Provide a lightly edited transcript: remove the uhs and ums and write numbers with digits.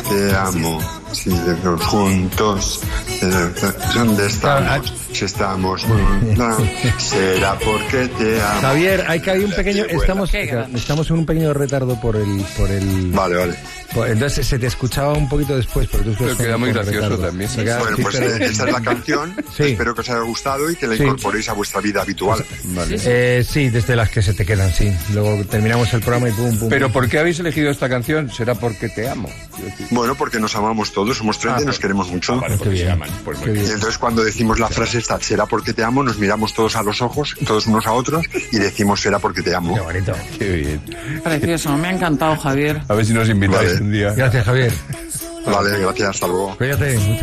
te amo. Si estamos juntos, ¿dónde estamos? Si estamos juntos, será porque te amo. Javier, hay que hay un pequeño, estamos en un pequeño retardo por el. Vale. Entonces se te escuchaba un poquito después, pero tú Pero queda muy gracioso también. Bueno, pues esa es la canción. Sí. Espero que os haya gustado y que la incorporéis a vuestra vida habitual. Vale. Sí, desde las que se te quedan, sí. Luego terminamos el programa y pum. Pero ¿por qué habéis elegido esta canción? ¿Será porque te amo? Bueno, porque nos amamos todos, somos 30 y nos queremos mucho. Vale, porque se aman. Pues muy bien. Y entonces cuando decimos la frase esta, será porque te amo, nos miramos todos a los ojos, todos unos a otros, y decimos será porque te amo. Qué bonito. Qué bien. Precioso, me ha encantado, Javier. A ver si nos invitáis un día. Gracias, Javier. Vale, gracias, hasta luego. Cuídate.